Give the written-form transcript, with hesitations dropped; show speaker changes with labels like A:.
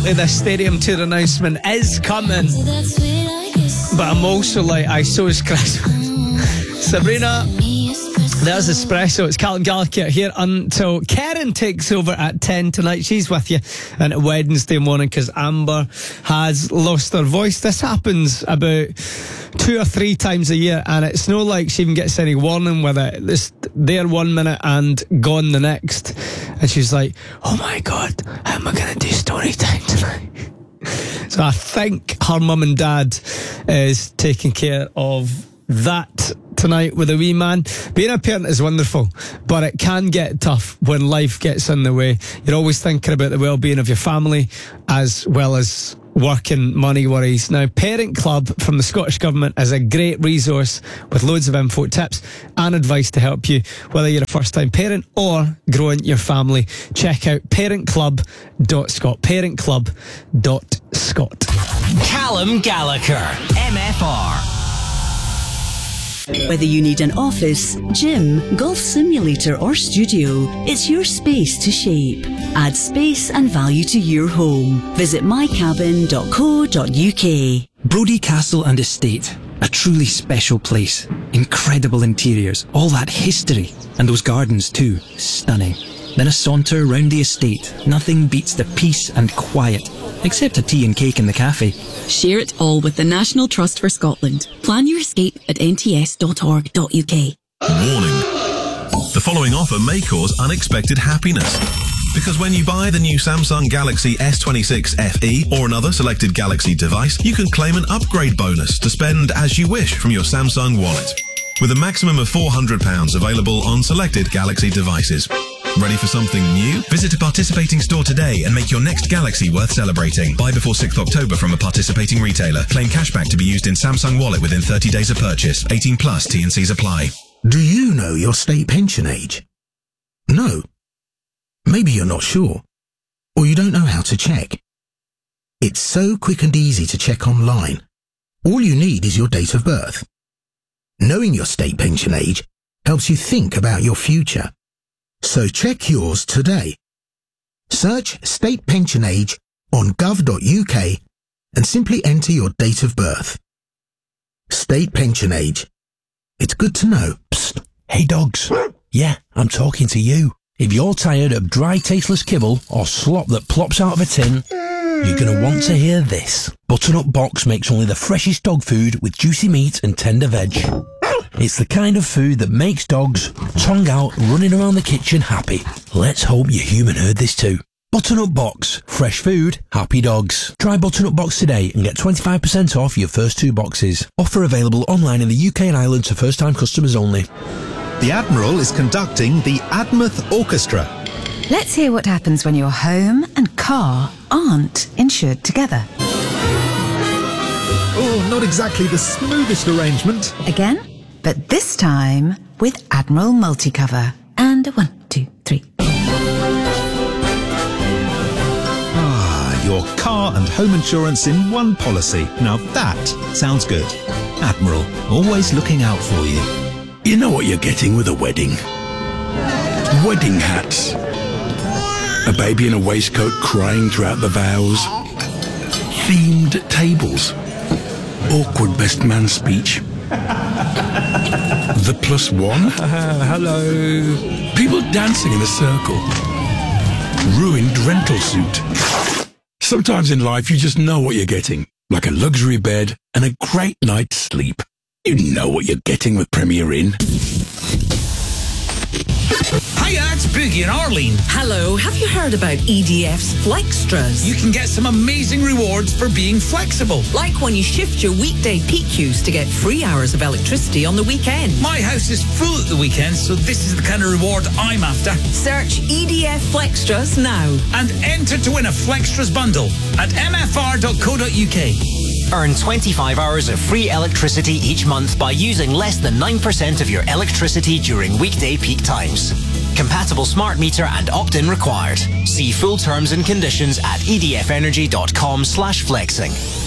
A: absolutely this Stadium Tour announcement is coming. But I'm also like, so is Chris. Sabrina, there's Espresso. It's Callum Gallagher here until Karen takes over at 10 tonight. She's with you on Wednesday morning because Amber has lost her voice. This happens about 2 or 3 times a year, and it's not like she even gets any warning with it. It's there 1 minute and gone the next. And she's like, oh my God, how am I going to do story time tonight? So I think her mum and dad is taking care of that tonight with a wee man. Being a parent is wonderful, but it can get tough when life gets in the way. You're always thinking about the well-being of your family as well as work and money worries. Now, Parent Club from the Scottish Government is a great resource with loads of info, tips and advice to help you, whether you're a first-time parent or growing your family. Check out parentclub.scot. Parentclub.scot.
B: Callum Gallagher, MFR.
C: Whether you need an office, gym, golf simulator or studio, it's your space to shape. Add space and value to your home. Visit mycabin.co.uk.
D: Brodie Castle and Estate. A truly special place. Incredible interiors, all that history. And those gardens too, stunning. Then a saunter round the estate. Nothing beats the peace and quiet. Except a tea and cake in the cafe.
E: Share it all with the National Trust for Scotland. Plan your escape at nts.org.uk.
F: Warning. The following offer may cause unexpected happiness. Because when you buy the new Samsung Galaxy S26 FE or another selected Galaxy device, you can claim an upgrade bonus to spend as you wish from your Samsung wallet. With a maximum of £400 available on selected Galaxy devices. Ready for something new? Visit a participating store today and make your next Galaxy worth celebrating. Buy before 6th October from a participating retailer. Claim cashback to be used in Samsung Wallet within 30 days of purchase. 18 plus T&Cs apply.
G: Do you know your state pension age? No. Maybe you're not sure. Or you don't know how to check. It's so quick and easy to check online. All you need is your date of birth. Knowing your state pension age helps you think about your future. So check yours today. Search state pension age on gov.uk and simply enter your date of birth. State pension age. It's good to know.
H: Psst. Hey dogs. Yeah, I'm talking to you. If you're tired of dry, tasteless kibble or slop that plops out of a tin, you're going to want to hear this. Butternut Box makes only the freshest dog food with juicy meat and tender veg. It's the kind of food that makes dogs, tongue out, running around the kitchen happy. Let's hope your human heard this too. Butternut Box. Fresh food, happy dogs. Try Butternut Box today and get 25% off your first 2 boxes. Offer available online in the UK and Ireland to first-time customers only.
I: The Admiral is conducting the Admouth Orchestra.
J: Let's hear what happens when your home and car aren't insured together.
I: Oh, not exactly the smoothest arrangement.
J: Again? But this time with Admiral Multicover. And 1, 2, 3.
I: Ah, your car and home insurance in one policy. Now that sounds good. Admiral, always looking out for you.
K: You know what you're getting with a wedding? Wedding hats. A baby in a waistcoat crying throughout the vows. Themed tables. Awkward best man speech. The +1.
H: Hello.
K: People dancing in a circle. Ruined rental suit. Sometimes in life you just know what you're getting. Like a luxury bed and a great night's sleep. You know what you're getting with Premier Inn.
L: Hiya, it's Boogie and Arlene.
M: Hello, have you heard about EDF's Flextras?
L: You can get some amazing rewards for being flexible.
M: Like when you shift your weekday peak use to get 3 hours of electricity on the weekend.
L: My house is full at the weekend, so this is the kind of reward I'm after.
M: Search EDF Flextras now.
L: And enter to win a Flextras bundle at mfr.co.uk.
B: Earn 25 hours of free electricity each month by using less than 9% of your electricity during weekday peak times. Compatible smart meter and opt-in required. See full terms and conditions at edfenergy.com/flexing.